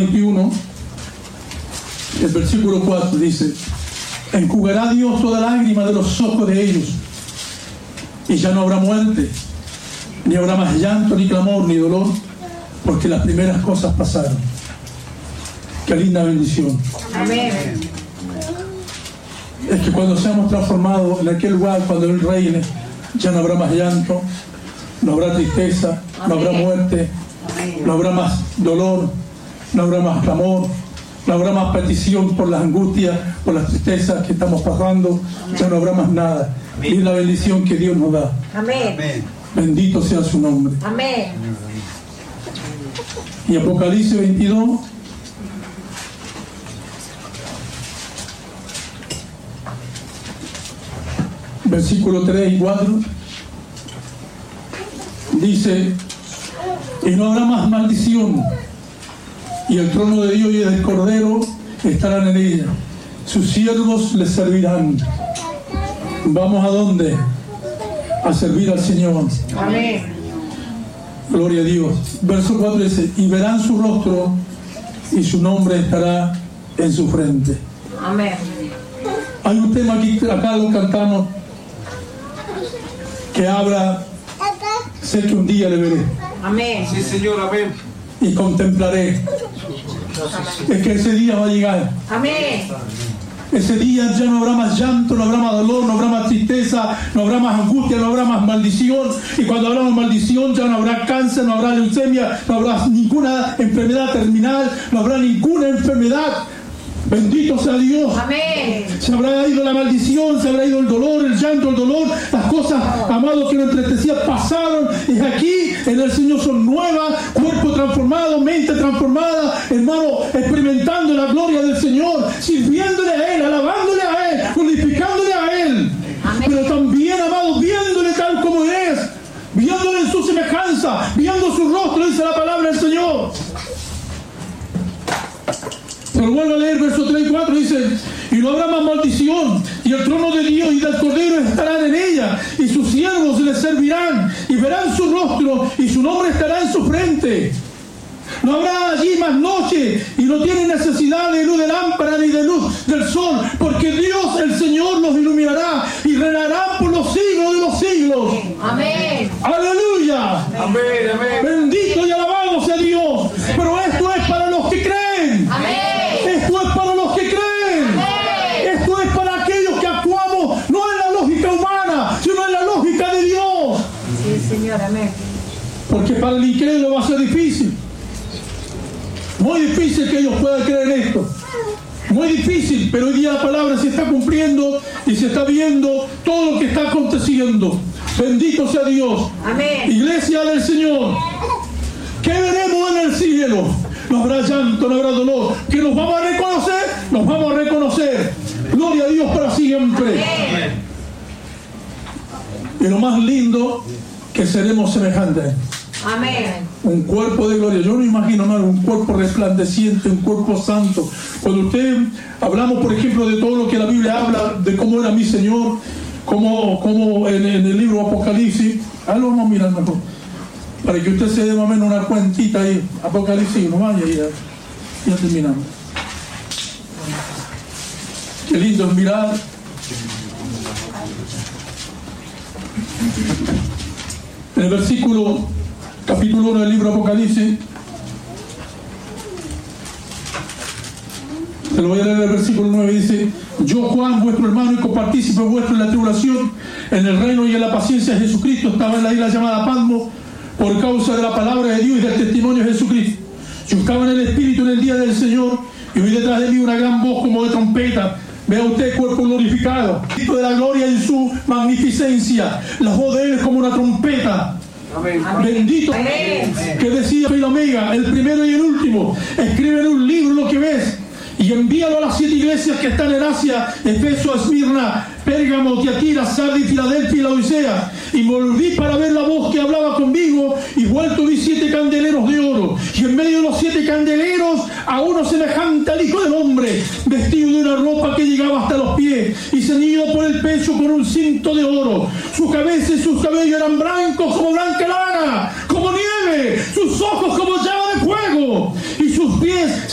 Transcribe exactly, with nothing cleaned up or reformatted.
veintiuno, el versículo cuatro dice: enjugará Dios toda lágrima de los ojos de ellos, y ya no habrá muerte, ni habrá más llanto, ni clamor, ni dolor, porque las primeras cosas pasaron. Qué linda bendición. Amén. Es que cuando seamos transformados en aquel lugar, cuando Él reine, ya no habrá más llanto, no habrá tristeza, no habrá muerte, no habrá más dolor, no habrá más clamor, no habrá más petición por las angustias, por las tristezas que estamos pasando, ya no habrá más nada. Y es la bendición que Dios nos da. Amén. Bendito sea su nombre. Amén. Y Apocalipsis veintidós, versículo tres y cuatro, dice: y no habrá más maldición, y el trono de Dios y del Cordero estarán en ella, sus siervos les servirán. ¿Vamos a dónde? A servir al Señor. Amén. Gloria a Dios. Verso cuatro dice: y verán su rostro, y su nombre estará en su frente. Amén. Hay un tema aquí, acá lo cantamos, que habla: sé que un día le veré. Amén. Sí, Señor, amén. Y contemplaré. Es que ese día va a llegar. Amén. Ese día ya no habrá más llanto, no habrá más dolor, no habrá más tristeza, no habrá más angustia, no habrá más maldición. Y cuando hablamos de maldición, ya no habrá cáncer, no habrá leucemia, no habrá ninguna enfermedad terminal, no habrá ninguna enfermedad. Bendito sea Dios. Amén. Se habrá ido la maldición, se habrá ido el dolor, el llanto, el dolor, las cosas, amados, que nos entristecían pasaron, y aquí en el Señor son nuevas, cuerpo transformado, mente transformada, hermano, experimentando la gloria del Señor, sirviéndole a Él, alabándole a Él, glorificándole a Él. Amén. Pero también, amados, viéndole tal como es, viéndole en su semejanza, viendo su rostro, dice la palabra del Señor. Pero vuelvo a leer versos tres y cuatro, dice: y no habrá más maldición, y el trono de Dios y del Cordero estarán en ella, y sus siervos les servirán, y verán su rostro, y su nombre estará en su frente. No habrá allí más noche, y no tienen necesidad de luz de lámpara ni de luz del sol, porque Dios el Señor los iluminará, y reinarán por los siglos de los siglos. Amén. ¡Aleluya! Amén, amén. Bendito y alabado sea Dios. Pero esto es para los que creen. Amén. Esto es para los que creen. Amén. Esto es para aquellos que actuamos no en la lógica humana, sino en la lógica de Dios. Sí, Señor, amén. Porque para el incrédulo va a ser difícil. Muy difícil que ellos puedan creer esto. Muy difícil, pero hoy día la palabra se está cumpliendo y se está viendo todo lo que está aconteciendo. Bendito sea Dios. Amén. Iglesia del Señor, ¿qué veremos en el cielo? No habrá llanto, no habrá dolor. ¿Que nos vamos a reconocer? Nos vamos a reconocer. Gloria a Dios para siempre. Amén. Y lo más lindo, que seremos semejantes. Amén. Un cuerpo de gloria. Yo no imagino más un cuerpo resplandeciente, un cuerpo santo. Cuando usted, hablamos por ejemplo de todo lo que la Biblia habla, de cómo era mi Señor, como, como en, en el libro Apocalipsis, ahí lo vamos a mirar mejor, para que usted se dé más o menos una cuentita ahí. Apocalipsis, no vaya, ya, ya terminamos. Qué lindo es mirar. En el versículo, capítulo uno del libro Apocalipsis, se lo voy a leer el versículo nueve, dice: yo, Juan, vuestro hermano y copartícipe vuestro en la tribulación, en el reino y en la paciencia de Jesucristo, estaba en la isla llamada Patmos por causa de la palabra de Dios y del testimonio de Jesucristo. Yo estaba en el Espíritu en el día del Señor, y oí detrás de mí una gran voz como de trompeta. Vea usted, cuerpo glorificado, Cristo de la gloria en su magnificencia. La voz de Él es como una trompeta. Amén. Bendito. Amén. Que decía el Omega, el primero y el último. Escribe en un libro lo que ves y envíalo a las siete iglesias que están en Asia: Efeso, Esmirna, Pérgamo, Tiatira, Sardis, Filadelfia y la Odisea. Y volví para ver la voz que hablaba conmigo, y vuelto vi siete candeleros de oro, y en medio de los siete candeleros a uno semejante al Hijo del Hombre, vestido de una ropa que llegaba hasta los pies y ceñido por el pecho con un cinto de oro. Su cabeza y sus cabellos eran blancos como blanca lana, como nieve, sus ojos como llama de fuego, y sus pies